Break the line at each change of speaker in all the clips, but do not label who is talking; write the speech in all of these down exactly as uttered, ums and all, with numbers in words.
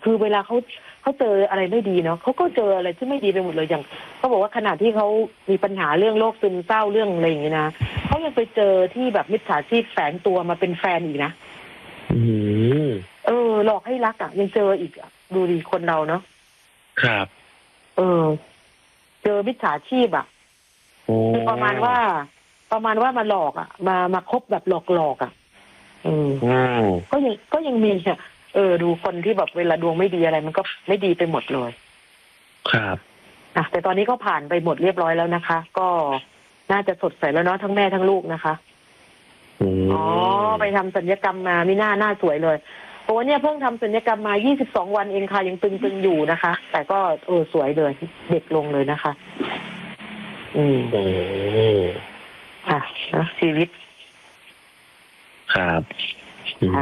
คือเวลาเขาเขาเจออะไรไม่ดีเนาะเขาก็เจออะไรที่ไม่ดีไปหมดเลยอย่างเขาบอกว่าขณะที่เขามีปัญหาเรื่องโรคซึมเศร้าเรื่องอะไรอย่างเงี้ยนะเขายังไปเจอที่แบบมิจฉาชีพแฝงตัวมาเป็นแฟนอีกนะ
อืม
เออหลอกให้รักอ่ะยังเจออีกอ่ะดูดิคนเราเนาะ
ครับ
เออเจอมิจฉาชีพอ่ะคือประมาณว่าประมาณว่ามาหลอกอ่ะมามาคบแบบหลอกหลอกอ่ะอืมก็ยังก็ยังมีอ่ะเออดูคนที่แบบเวลาดวงไม่ดีอะไรมันก็ไม่ดีไปหมดเลย
ครับ
อ่ะแต่ตอนนี้ก็ผ่านไปหมดเรียบร้อยแล้วนะคะก็น่าจะสดใสแล้วเนาะทั้งแม่ทั้งลูกนะคะอ๋อไปทำศัลยกรรมมาไม่น่าหน้าสวยเลยโอ้เนี่ยเพิ่งทำศัลยกรรมมายี่สิบสองวันเองค่ะยังตึงๆอยู่นะคะแต่ก็เออสวยเลยเด็กลงเลยนะคะอืม
โอ้
ค่ะนะชีวิต
ครับ
ค่ะ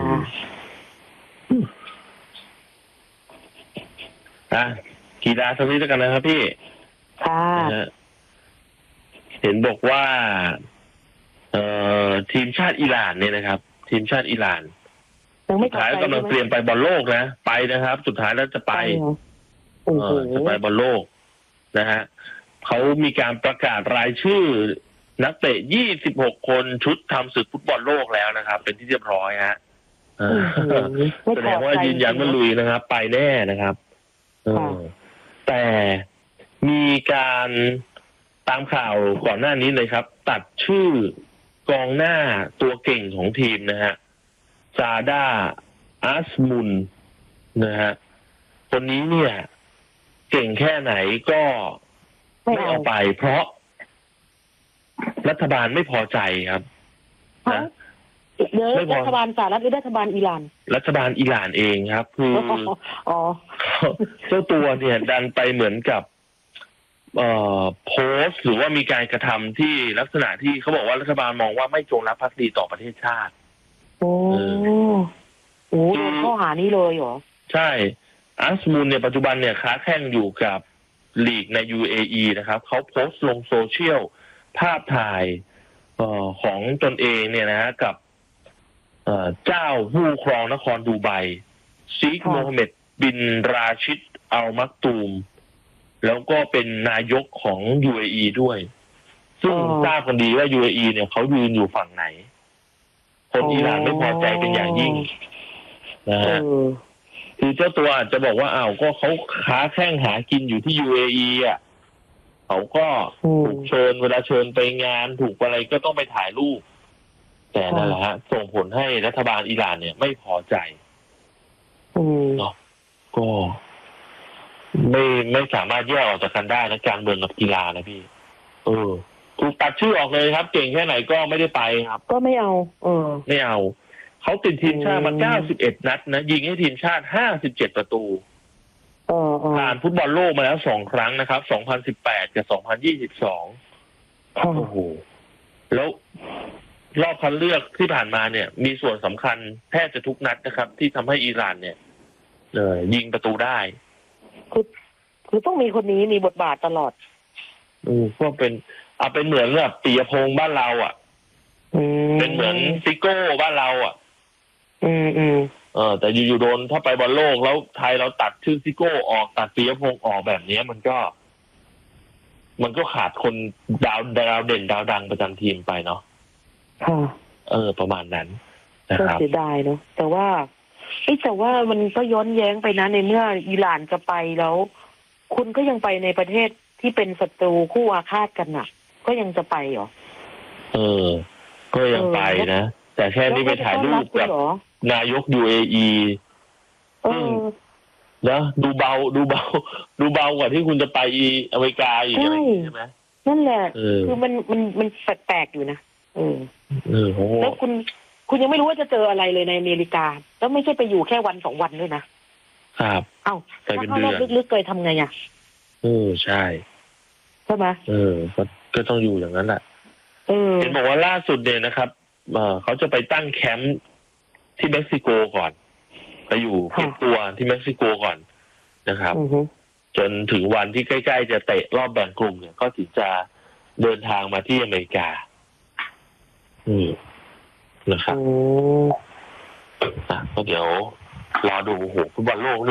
อ่ะกีฬาสักนิดแล้วกันนะครับพี่
ค่ะ
เห็นบอกว่าเอ่อทีมชาติอิหร่านเนี่ยนะครับทีมชาติอิหร่านสุดท้ายกำลังเตรียมไปบอลโลกนะไปนะครับสุดท้ายแล้วจะไปเออจะไปบอลโลกนะฮะเขามีการประกาศรายชื่อนักเตะยี่สิบหกคนชุดทำศึกฟุตบอลโลกแล้วนะครับเป็นที่เรียบร้อยฮะแสดงว่ายืนยันว่าลุยนะครับไปแน่นะครับแต่มีการตามข่าวก่อนหน้านี้เลยครับตัดชื่อกองหน้าตัวเก่งของทีมนะฮะซาดาอัสมุนนะฮะคนนี้เนี่ยเก่งแค่ไหนก็ไม่เอาไปเพราะรัฐบาลไม่พอใจครับ
นะเดี๋ยวรัฐบาลสหรัฐหรือรัฐบาลอิหร่าน
รัฐบาลอิหร่านเองครับคืออ๋อเจ้าตัวเนี่ยดันไปเหมือนกับเอ่อโพสต์หรือว่ามีการกระทำที่ลักษณะที่เขาบอกว่ารัฐบาลมองว่าไม่จงรักภักดีต่อประเทศชาติ
โอ้โหโดนข้อหานี้เลยเหรอ
ใช่อัสมูลเนี่ยปัจจุบันเนี่ยค้าแข่งอยู่กับลีกใน ยู เอ อี นะครับเขาโพสต์ลงโซเชียลภาพถ่ายเอ่อของตนเองเนี่ยนะฮะกับเอ่อเจ้าผู้ครองนครดูไบชีคโมฮัมเหม็ดบินราชิดอัลมักตูมแล้วก็เป็นนายกของ ยู เอ อี ด้วยซึ่งทราบกันดีว่า ยู เอ อี เนี่ยเขายืนอยู่ฝั่งไหนคนอิหร่านไม่พอใจเป็นอย่างยิ่งนะฮะคือเจ้าตัวอาจจะบอกว่าอ้าวก็เขาค้าแข่งหากินอยู่ที่ ยู เอ อี อ่ะเขาก็ถูกเชิญเวลาเชิญไปงานถูกอะไรก็ต้องไปถ่ายรูปแต่นั่นแหละฮะส่งผลให้รัฐบาลอิหร่านเนี่ยไม่พอใจเนาะก็ไม่ไม่สามารถแยกออกจากกันได้นะการเมืองกับกีฬานะพี่เออถูกตัดชื่อออกเลยครับเก่งแค่ไหนก็ไม่ได้ไปครับ
ก็ไม่เอาเออ
ไม่เอาเขาติดทีมชาติมาเก้าสิบเอ็ดนัดนะยิงให้ทีมชาติห้าสิบเจ็ดประตูผ่านฟุตบอลโลกมาแล้วสองครั้งนะครับสองพันสิบแปดกับสองพันยี่สิบสองโอ้โหแล้วรอบคัดเลือกที่ผ่านมาเนี่ยมีส่วนสำคัญแทบจะทุกนัดนะครับที่ทำให้อิหร่านเนี่ยเออยิงประตูได้
คือคือต้องมีคนนี้มีบทบาทตลอด
อือก็เป็นเอาเป็นเหมือนแบบปิยพงษ์บ้านเราอ่ะเป็นเหมือนซิโก้บ้านเราอ่ะ
อืมอืม
เออแต่อยู่ๆโดนถ้าไปบอลโลกแล้วไทยเราตัดชื่อซิโก้ออกตัดปิยพงษ์ออกแบบนี้มันก็มันก็ขาดคนดาวดาวเด่นดาวดังประจำทีมไปเนาะ
ค่ะ
เออประมาณนั้น
นะครับก็เสียดายเนาะแต่ว่าไอ้แต่ว่ามันก็ย้อนแย้งไปนะในเมื่ออิหร่านจะไปแล้วคุณก็ยังไปในประเทศที่เป็นศัตรูคู่อาฆาตกันน่ะก็ยังจะไปเหรอ
เออก็ยังไปนะแต่แค่นี้ไปถ่ายรูปกับนายก ยู เอ อีซึ่งนะดูเบาดูเบาดูเบากว่าที่คุณจะไปอเมริกาอีกอะไรใช่ไหม
นั่นแหละคือมันมันมันแปลกๆอยู่นะเออแล้วคุณคุณยังไม่รู้ว่าจะเจออะไรเลยในอเมริกาแล้วไม่ใช่ไปอยู่แค่วันสองวันด้วยนะครับเอ้าถ้าเข้ารอบลึกๆเคยทำไงอ่ะ
เออใช่
ใช่ไหม
เออก็ต้องอยู่อย่างนั้นแหละเห็นบอกว่าล่าสุดเนี่ยนะครับเออเขาจะไปตั้งแคมป์ที่เม็กซิโกก่อนไปอยู่เก็บตัวที่เม็กซิโกก่อนนะครับจนถึงวันที่ใกล้ๆจะเตะรอบแบ่งกลุ่มเนี่ยก็ถึงจะเดินทางมาที่อเมริกาอืมนะครับอ่ะก็เดี๋ยวรอดูโอ้โหฟุตบอลโลก